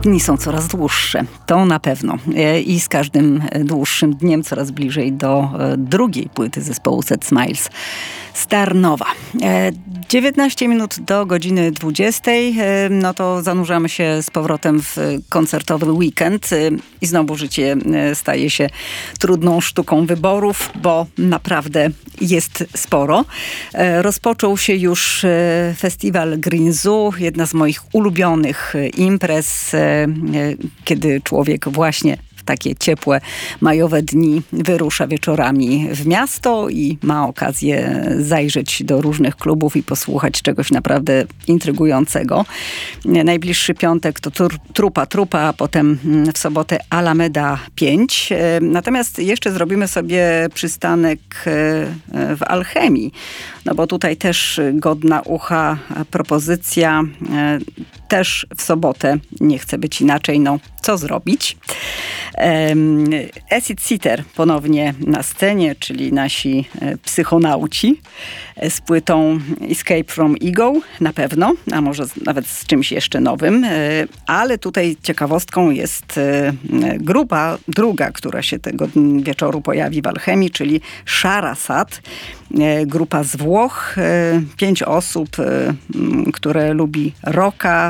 Dni są coraz dłuższe, to na pewno. I z każdym dłuższym dniem coraz bliżej do drugiej płyty zespołu Set Smiles, Starnowa. 19 minut do godziny 20. No to zanurzamy się z powrotem w koncertowy weekend i znowu życie staje się trudną sztuką wyborów, bo naprawdę jest sporo. Rozpoczął się już festiwal Green Zoo, jedna z moich ulubionych imprez, kiedy człowiek właśnie w takie ciepłe, majowe dni wyrusza wieczorami w miasto i ma okazję zajrzeć do różnych klubów i posłuchać czegoś naprawdę intrygującego. Najbliższy piątek to Trupa, a potem w sobotę Alameda 5. Natomiast jeszcze zrobimy sobie przystanek w Alchemii, no bo tutaj też godna ucha propozycja. Też w sobotę, nie chce być inaczej, no co zrobić? Acid Seater ponownie na scenie, czyli nasi psychonauci z płytą Escape from Ego na pewno, a może nawet z czymś jeszcze nowym, ale tutaj ciekawostką jest grupa druga, która się tego wieczoru pojawi w Alchemii, czyli Sharasat, grupa z Włoch, 5 osób, które lubi rocka,